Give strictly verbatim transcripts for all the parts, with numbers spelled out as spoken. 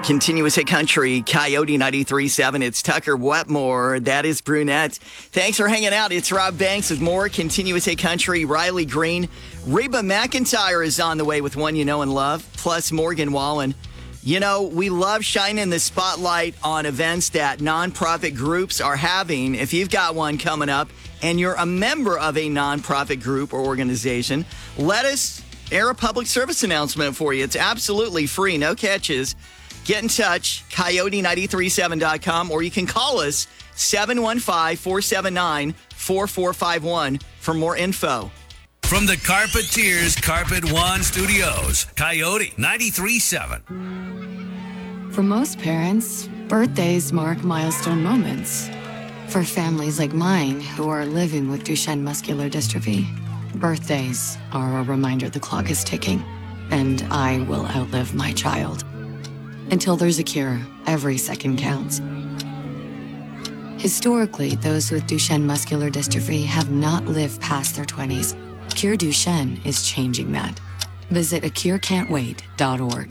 Continuous Hit Country, Coyote ninety-three point seven. It's Tucker Wetmore. That is Brunette. Thanks for hanging out. It's Rob Banks with more Continuous Hit Country. Riley Green. Reba McEntire is on the way with One You Know and Love, plus Morgan Wallen. You know, we love shining the spotlight on events that nonprofit groups are having. If you've got one coming up and you're a member of a nonprofit group or organization, let us air a public service announcement for you. It's absolutely free, no catches. Get in touch, coyote nine three seven dot com, or you can call us, seven one five, four seven nine, four four five one, for more info. From the Carpeteers Carpet One Studios, Coyote ninety-three point seven. For most parents, birthdays mark milestone moments. For families like mine who are living with Duchenne muscular dystrophy, birthdays are a reminder the clock is ticking, and I will outlive my child. Until there's a cure, every second counts. Historically, those with Duchenne muscular dystrophy have not lived past their twenties. Cure Duchenne is changing that. Visit a cure can't wait dot org.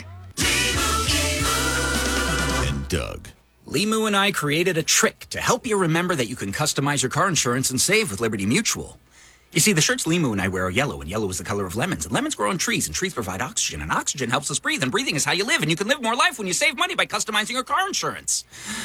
And Doug. Limu and I created a trick to help you remember that you can customize your car insurance and save with Liberty Mutual. You see, the shirts Limu and I wear are yellow, and yellow is the color of lemons, and lemons grow on trees, and trees provide oxygen, and oxygen helps us breathe, and breathing is how you live, and you can live more life when you save money by customizing your car insurance.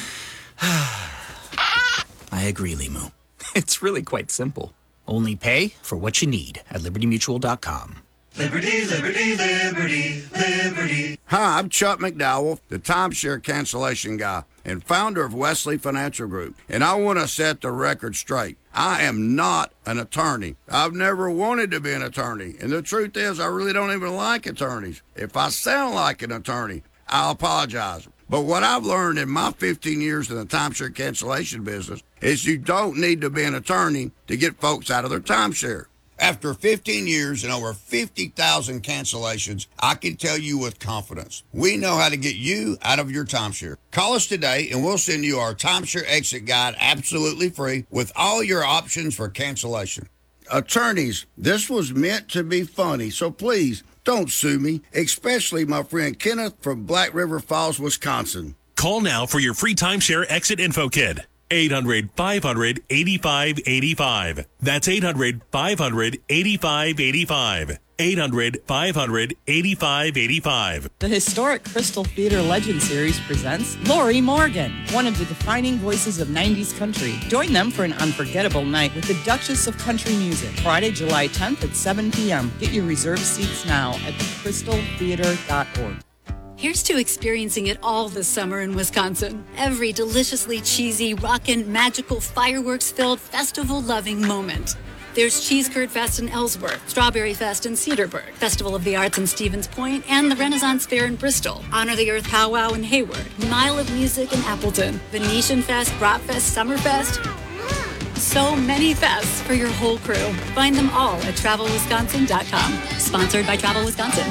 I agree, Limu. It's really quite simple. Only pay for what you need at liberty mutual dot com. Liberty, liberty, liberty, liberty. Hi, I'm Chuck McDowell, the timeshare cancellation guy and founder of Wesley Financial Group, and I want to set the record straight. I am not an attorney. I've never wanted to be an attorney, and the truth is I really don't even like attorneys. If I sound like an attorney, I'll apologize. But what I've learned in my fifteen years in the timeshare cancellation business is you don't need to be an attorney to get folks out of their timeshare. After fifteen years and over fifty thousand cancellations, I can tell you with confidence, we know how to get you out of your timeshare. Call us today and we'll send you our timeshare exit guide absolutely free with all your options for cancellation. Attorneys, this was meant to be funny, so please don't sue me, especially my friend Kenneth from Black River Falls, Wisconsin. Call now for your free timeshare exit info kit. eight hundred, five hundred, eighty-five eighty-five. That's eight hundred, five hundred, eighty-five eighty-five. eight hundred, five hundred, eighty-five eighty-five. The historic Crystal Theater Legend Series presents Lori Morgan, one of the defining voices of nineties country. Join them for an unforgettable night with the Duchess of Country Music, Friday, July tenth at seven p.m. Get your reserved seats now at the crystal theater dot org. Here's to experiencing it all this summer in Wisconsin. Every deliciously cheesy, rockin', magical, fireworks-filled, festival-loving moment. There's Cheese Curd Fest in Ellsworth, Strawberry Fest in Cedarburg, Festival of the Arts in Stevens Point, and the Renaissance Fair in Bristol, Honor the Earth Powwow in Hayward, Mile of Music in Appleton, Venetian Fest, Bratfest, Summerfest. So many fests for your whole crew. Find them all at travel wisconsin dot com. Sponsored by Travel Wisconsin.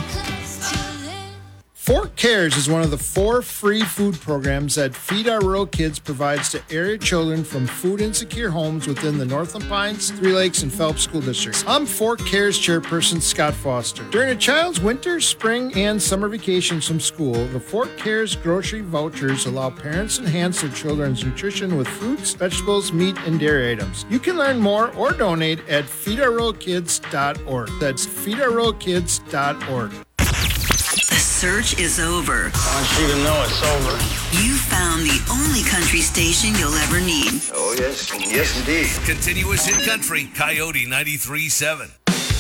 Fort Cares is one of the four free food programs that Feed Our Rural Kids provides to area children from food-insecure homes within the Northland Pines, Three Lakes, and Phelps School Districts. I'm Fort Cares Chairperson Scott Foster. During a child's winter, spring, and summer vacations from school, the Fort Cares grocery vouchers allow parents to enhance their children's nutrition with fruits, vegetables, meat, and dairy items. You can learn more or donate at feed our rural kids dot org. That's feed our rural kids dot org. The search is over. I want you to know it's over. You found the only country station you'll ever need. Oh, yes. Yes, indeed. Continuous Hit Country, Coyote ninety-three point seven.